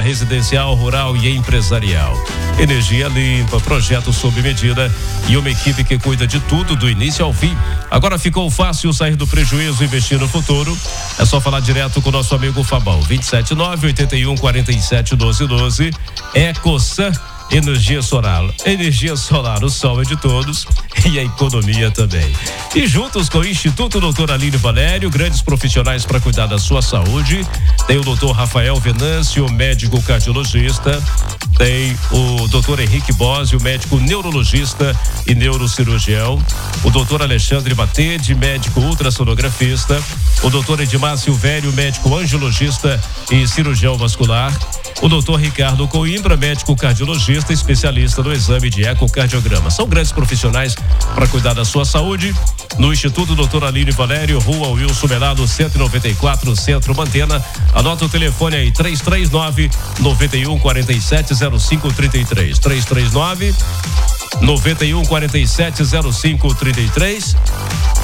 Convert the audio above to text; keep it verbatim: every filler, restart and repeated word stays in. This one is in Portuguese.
residencial, rural e empresarial. Energia limpa, projeto sob medida e uma equipe que cuida de tudo do início ao fim. Agora ficou fácil sair do prejuízo e investir no futuro. É só falar direto com o nosso amigo Fabão. vinte e sete nove, oitenta e um, quarenta e sete, doze, doze. Ecosan Energia Solar. Energia solar, o sol é de todos e a economia também. E juntos com o Instituto doutor Aline Valério, grandes profissionais para cuidar da sua saúde. Tem o doutor Rafael Venâncio, médico cardiologista. Tem o doutor Henrique Bosio, médico neurologista e neurocirurgião. O doutor Alexandre Batede, médico ultrassonografista. O doutor Edmar Silvério, médico angiologista e cirurgião vascular. O doutor Ricardo Coimbra, médico cardiologista, especialista no exame de ecocardiograma. São grandes profissionais para cuidar da sua saúde. No Instituto doutor Aline Valério, Rua Wilson Melado, cento e noventa e quatro, Centro Mantena. Anota o telefone aí, três três nove, nove um, quatro sete, zero cinco três três. três três nove, nove um, quatro sete, zero cinco três três.